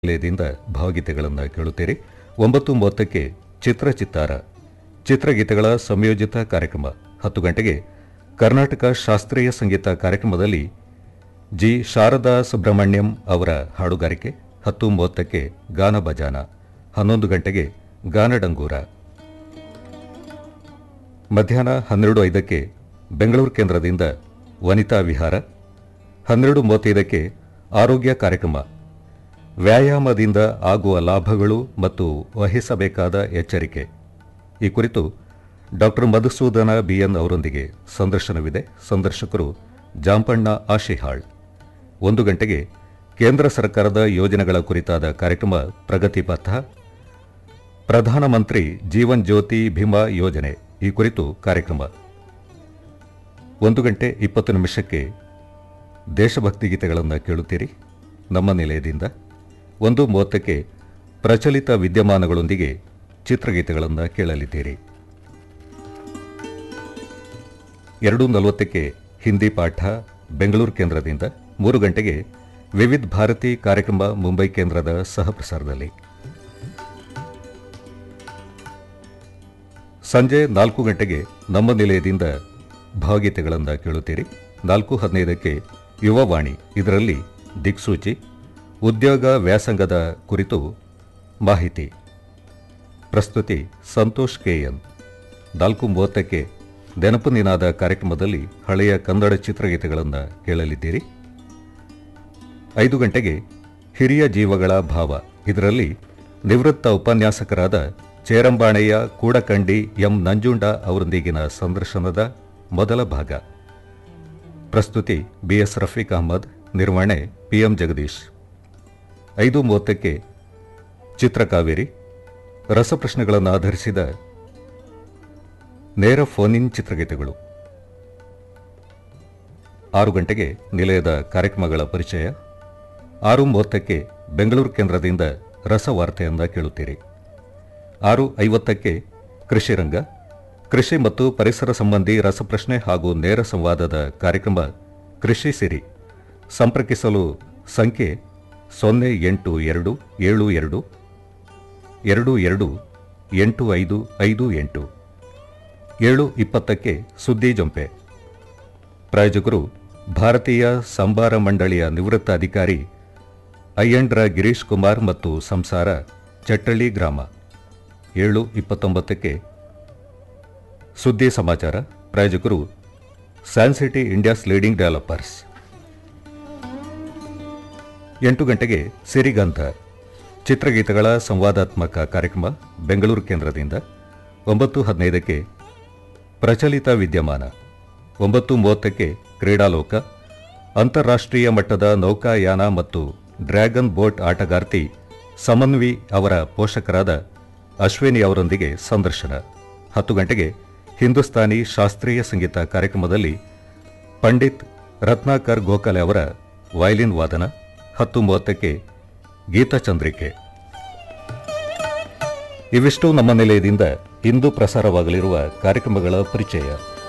ನಿಲಯದಿಂದ ಭಾವಗೀತೆಗಳನ್ನು ಕೇಳುತ್ತೀರಿ. 9:30ಕ್ಕೆ ಚಿತ್ರಚಿತ್ತಾರ ಚಿತ್ರಗೀತೆಗಳ ಸಂಯೋಜಿತ ಕಾರ್ಯಕ್ರಮ. 10 ಗಂಟೆಗೆ ಕರ್ನಾಟಕ ಶಾಸ್ತ್ರೀಯ ಸಂಗೀತ ಕಾರ್ಯಕ್ರಮದಲ್ಲಿ ಜಿ ಶಾರದಾ ಸುಬ್ರಹ್ಮಣ್ಯಂ ಅವರ ಹಾಡುಗಾರಿಕೆ. 10:30ಕ್ಕೆ ಗಾನ ಬಜಾನ. 11 ಗಂಟೆಗೆ ಗಾನಡಂಗೂರ. ಮಧ್ಯಾಹ್ನ 12:05ಕ್ಕೆ ಬೆಂಗಳೂರು ಕೇಂದ್ರದಿಂದ ವನಿತಾ ವಿಹಾರ. 12:35ಕ್ಕೆ ಆರೋಗ್ಯ ಕಾರ್ಯಕ್ರಮ. ವ್ಯಾಯಾಮದಿಂದ ಆಗುವ ಲಾಭಗಳು ಮತ್ತು ವಹಿಸಬೇಕಾದ ಎಚ್ಚರಿಕೆ ಈ ಕುರಿತು ಡಾಕ್ಟರ್ ಮಧುಸೂದನ ಬಿಎನ್ ಅವರೊಂದಿಗೆ ಸಂದರ್ಶನವಿದೆ. ಸಂದರ್ಶಕರು ಜಾಂಪಣ್ಣ ಆಶಿಹಾಳ್. 1 ಗಂಟೆಗೆ ಕೇಂದ್ರ ಸರ್ಕಾರದ ಯೋಜನೆಗಳ ಕುರಿತಾದ ಕಾರ್ಯಕ್ರಮ ಪ್ರಗತಿ ಪಥ. ಪ್ರಧಾನಮಂತ್ರಿ ಜೀವನ್ ಜ್ಯೋತಿ ಭೀಮಾ ಯೋಜನೆ ಈ ಕುರಿತು ಕಾರ್ಯಕ್ರಮ. 1 ಗಂಟೆ 20 ನಿಮಿಷಕ್ಕೆ ದೇಶಭಕ್ತಿ ಗೀತೆಗಳನ್ನು ಕೇಳುತ್ತೀರಿ ನಮ್ಮ ನಿಲಯದಿಂದ. 1:30ಕ್ಕೆ ಪ್ರಚಲಿತ ವಿದ್ಯಮಾನಗಳೊಂದಿಗೆ ಚಿತ್ರಗೀತೆಗಳನ್ನು ಕೇಳಲಿದ್ದೀರಿ. 2:40ಕ್ಕೆ ಹಿಂದಿ ಪಾಠ ಬೆಂಗಳೂರು ಕೇಂದ್ರದಿಂದ. 3 ಗಂಟೆಗೆ ವಿವಿಧ ಭಾರತಿ ಕಾರ್ಯಕ್ರಮ ಮುಂಬೈ ಕೇಂದ್ರದ ಸಹಪ್ರಸಾರದಲ್ಲಿ. ಸಂಜೆ 4 ಗಂಟೆಗೆ ನಮ್ಮ ನಿಲಯದಿಂದ ಭಾವಗೀತೆಗಳನ್ನು ಕೇಳುತ್ತೀರಿ. 4:15ಕ್ಕೆ ಯುವವಾಣಿ. ಇದರಲ್ಲಿ ದಿಕ್ಸೂಚಿ ಉದ್ಯೋಗ ವ್ಯಾಸಂಗದ ಕುರಿತು ಮಾಹಿತಿ. ಪ್ರಸ್ತುತಿ ಸಂತೋಷ್ ಕೆಎನ್. 4:30ಕ್ಕೆ ನೆನಪು ನಿನಾದ ಕಾರ್ಯಕ್ರಮದಲ್ಲಿ ಹಳೆಯ ಕನ್ನಡ ಚಿತ್ರಗೀತೆಗಳನ್ನು ಕೇಳಲಿದ್ದೀರಿ. 5 ಗಂಟೆಗೆ ಹಿರಿಯ ಜೀವಗಳ ಭಾವ. ಇದರಲ್ಲಿ ನಿವೃತ್ತ ಉಪನ್ಯಾಸಕರಾದ ಚೇರಂಬಾಣೆಯ ಕೂಡಕಂಡಿ ಎಂ ನಂಜುಂಡ ಅವರೊಂದಿಗಿನ ಸಂದರ್ಶನದ ಮೊದಲ ಭಾಗ. ಪ್ರಸ್ತುತಿ ಬಿಎಸ್ ರಫೀಕ್ ಅಹಮದ್. ನಿರ್ವಹಣೆ ಪಿಎಂ ಜಗದೀಶ್. 5:30ಕ್ಕೆ ಚಿತ್ರಕಾವೇರಿ ರಸಪ್ರಶ್ನೆಗಳನ್ನು ಆಧರಿಸಿದ ನೇರ ಫೋನ್ ಇನ್ ಚಿತ್ರಗೀತೆಗಳು. 6 ಗಂಟೆಗೆ ನಿಲಯದ ಕಾರ್ಯಕ್ರಮಗಳ ಪರಿಚಯ. 6:30ಕ್ಕೆ ಬೆಂಗಳೂರು ಕೇಂದ್ರದಿಂದ ರಸವಾರ್ತೆಯನ್ನು ಕೇಳುತ್ತೀರಿ. 6:50ಕ್ಕೆ ಕೃಷಿ ರಂಗ. ಕೃಷಿ ಮತ್ತು ಪರಿಸರ ಸಂಬಂಧಿ ರಸಪ್ರಶ್ನೆ ಹಾಗೂ ನೇರ ಸಂವಾದದ ಕಾರ್ಯಕ್ರಮ ಕೃಷಿ ಸಿರಿ. ಸಂಪರ್ಕಿಸಲು ಸಂಖ್ಯೆ 082722 228558. 7:20ಕ್ಕೆ ಸುದ್ದಿ ಜಂಪೆ. ಪ್ರಾಯೋಜಕರು ಭಾರತೀಯ ಸಂಬಾರ ಮಂಡಳಿಯ ನಿವೃತ್ತ ಅಧಿಕಾರಿ ಅಯ್ಯಂಡ್ರ ಗಿರೀಶ್ ಕುಮಾರ್ ಮತ್ತು ಸಂಸಾರ, ಚಟ್ಟಳ್ಳಿ ಗ್ರಾಮ. 7:29ಕ್ಕೆ ಸುದ್ದಿ ಸಮಾಚಾರ. ಪ್ರಾಯೋಜಕರು ಸ್ಯಾನ್ಸಿಟಿ ಇಂಡಿಯಾಸ್ ಲೀಡಿಂಗ್ ಡೆವಲಪರ್ಸ್. 8 ಗಂಟೆಗೆ ಸಿರಿಗಂಧ ಚಿತ್ರಗೀತೆಗಳ ಸಂವಾದಾತ್ಮಕ ಕಾರ್ಯಕ್ರಮ ಬೆಂಗಳೂರು ಕೇಂದ್ರದಿಂದ. 9:15ಕ್ಕೆ ಪ್ರಚಲಿತ ವಿದ್ಯಮಾನ. 9:30ಕ್ಕೆ ಕ್ರೀಡಾಲೋಕ. ಅಂತಾರಾಷ್ಟ್ರೀಯ ಮಟ್ಟದ ನೌಕಾಯಾನ ಮತ್ತು ಡ್ರ್ಯಾಗನ್ ಬೋಟ್ ಆಟಗಾರ್ತಿ ಸಮನ್ವಿ ಅವರ ಪೋಷಕರಾದ ಅಶ್ವಿನಿ ಅವರೊಂದಿಗೆ ಸಂದರ್ಶನ. 10 ಗಂಟೆಗೆ ಹಿಂದೂಸ್ತಾನಿ ಶಾಸ್ತ್ರೀಯ ಸಂಗೀತ ಕಾರ್ಯಕ್ರಮದಲ್ಲಿ ಪಂಡಿತ್ ರತ್ನಾಕರ್ ಗೋಖಲೆ ಅವರ ವಯಲಿನ್ ವಾದನ. 10:30ಕ್ಕೆ ಗೀತಚಂದ್ರಿಕೆ. ಇವಿಷ್ಟು ನಮ್ಮ ನಿಲಯದಿಂದ ಇಂದು ಪ್ರಸಾರವಾಗಲಿರುವ ಕಾರ್ಯಕ್ರಮಗಳ ಪರಿಚಯ.